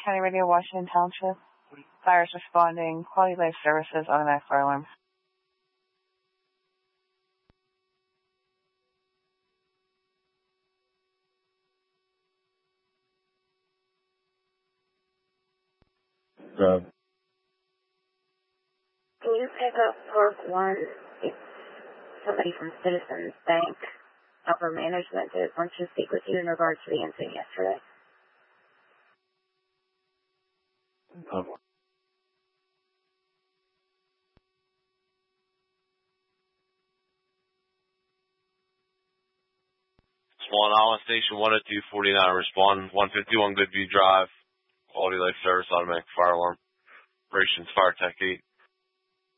County Radio, Washington Township. Fires responding. Quality Life Services, automatic fire alarm. Can you pick up Park 1? It's somebody from Citizens Bank, upper management, that wants to speak with you in regards to the incident yesterday. Swan Island Station 10249, respond 151 Goodview Drive, Quality Life Service, automatic fire alarm. Operations Fire Tech 8.